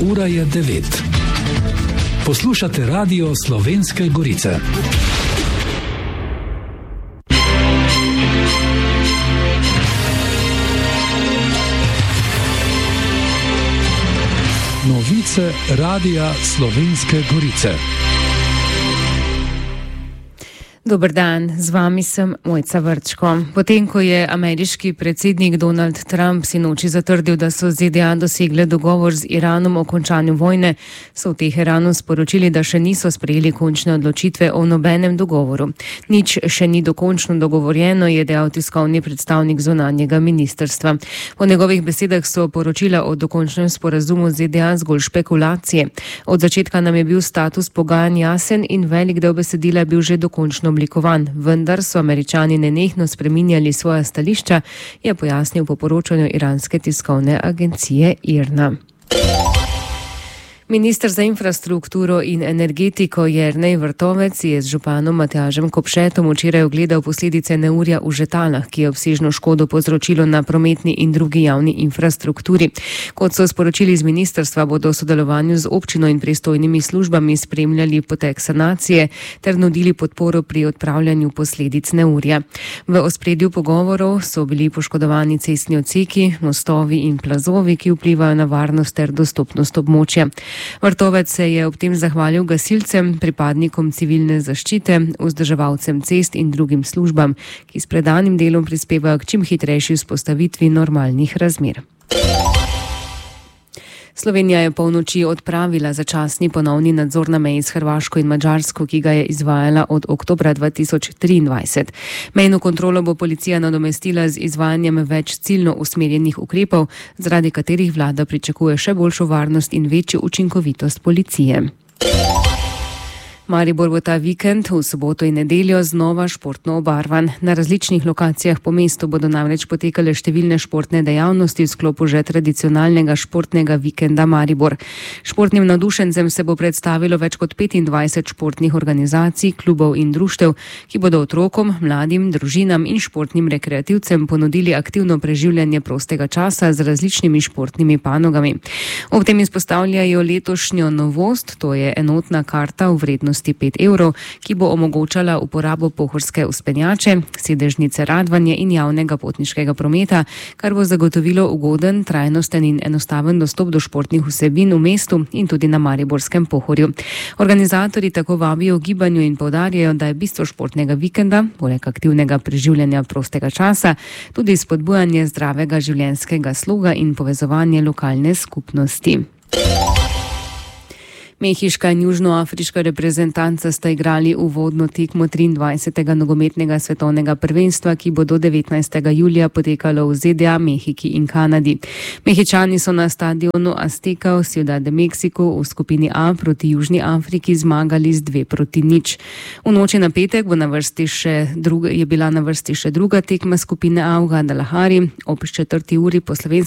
Ura je 9. Poslušate Radio Slovenske Gorice. Novice Radia Slovenske Gorice. Dober dan, z vami sem Mojca Vrčko. Potem, ko je ameriški predsednik Donald Trump sinoči zatrdil, da so ZDA dosegle dogovor z Iranom o končanju vojne, so v Teheranu sporočili, da še niso sprejeli končne odločitve o nobenem dogovoru. Nič še ni dokončno dogovorjeno, je dejal tiskovni predstavnik zunanjega ministrstva. Po njegovih besedah so poročila o dokončnem sporazumu z ZDA zgolj špekulacije. Od začetka nam je bil status pogajanj jasen in velik del besedila je bil že dokončno oblikovan, vendar so Američani nenehno spreminjali svoja stališča, je pojasnil po poročanju iranske tiskovne agencije IRNA. Minister za infrastrukturo in energetiko Jernej Vrtovec je z županom Matjažem Kopšetom včeraj ogledal posledice neurja v Žetalah, ki je obsežno škodo povzročilo na prometni in drugi javni infrastrukturi. Kot so sporočili z ministrstva, bodo v sodelovanju z občino in pristojnimi službami spremljali potek sanacije ter nudili podporo pri odpravljanju posledic neurja. V ospredju pogovorov so bili poškodovani cestni odseki, mostovi in plazovi, ki vplivajo na varnost ter dostopnost območja. Vrtovec se je ob tem zahvalil gasilcem, pripadnikom civilne zaščite, vzdrževalcem cest in drugim službam, ki s predanim delom prispevajo k čim hitrejši vzpostavitvi normalnih razmer. Slovenija je polnoči odpravila začasni ponovni nadzor na meji s Hrvaško in Madžarsko, ki ga je izvajala od oktobra 2023. Mejno kontrolo bo policija nadomestila z izvajanjem več ciljno usmerjenih ukrepov, zaradi katerih vlada pričakuje še boljšo varnost in večjo učinkovitost policije. Maribor bo ta vikend v soboto in nedeljo znova športno obarvan. Na različnih lokacijah po mestu bodo namreč potekale številne športne dejavnosti v sklopu že tradicionalnega športnega vikenda Maribor. Športnim navdušencem se bo predstavilo več kot 25 športnih organizacij, klubov in društev, ki bodo otrokom, mladim, družinam in športnim rekreativcem ponudili aktivno preživljanje prostega časa z različnimi športnimi panogami. Ob tem izpostavljajo letošnjo novost, to je enotna karta v vrednosti 5 evrov, ki bo omogočala uporabo pohorske vzpenjače, sedežnice radvanje in javnega potniškega prometa, kar bo zagotovilo ugoden, trajnosten in enostaven dostop do športnih vsebin v mestu in tudi na mariborskem Pohorju. Organizatorji tako vabijo v gibanju in poudarjajo, da je bistvo športnega vikenda, poleg aktivnega preživljanja prostega časa, tudi spodbujanje zdravega življenjskega sloga in povezovanje lokalne skupnosti. Mehiška in južnoafriška reprezentanca sta igrali uvodno tekmo 23. nogometnega svetovnega prvenstva, ki bo do 19. julija potekalo v ZDA, Mehiki in Kanadi. Mehičani so na stadionu Azteca v Ciudad de Mexico v skupini A proti Južni Afriki zmagali z 2-0. V noči na petek je bila na vrsti še druga tekma skupine A v Guadalajari ob 4. uri po slovenskem